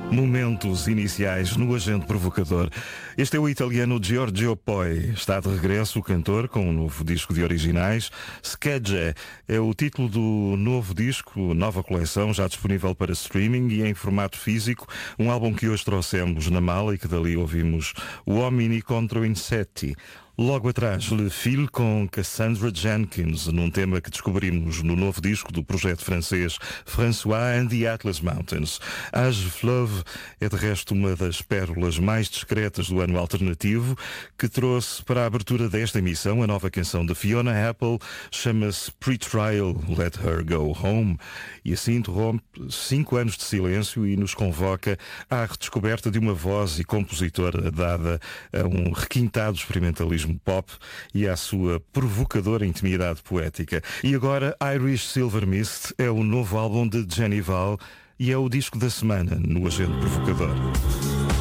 Momentos iniciais no Agente Provocador. Este é o italiano Giorgio Poi. Está de regresso o cantor com um novo disco de originais. Schegge é o título do novo disco, nova coleção, já disponível para streaming e em formato físico. Um álbum que hoje trouxemos na mala e que dali ouvimos Uomini contro Insetti. Logo atrás, Le Fil com Cassandra Jenkins, num tema que descobrimos no novo disco do projeto francês François and the Atlas Mountains. Age Fleuve é de resto uma das pérolas mais discretas do ano alternativo, que trouxe para a abertura desta emissão a nova canção de Fiona Apple, chama-se Pre-Trial, Let Her Go Home, e assim interrompe 5 anos de silêncio e nos convoca à redescoberta de uma voz e compositora dada a um requintado experimentalismo pop e à sua provocadora intimidade poética. E agora Irish Silver Mist é o novo álbum de Jenny Val e é o disco da semana no Agente Provocador.